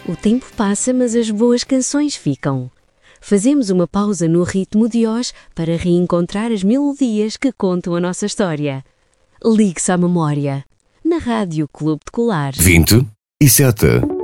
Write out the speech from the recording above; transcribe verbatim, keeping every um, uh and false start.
O tempo passa, mas as boas canções ficam. Fazemos uma pausa no ritmo de hoje para reencontrar as melodias que contam a nossa história. Ligue-se à memória. Na Rádio Clube de Colares. vinte e sete.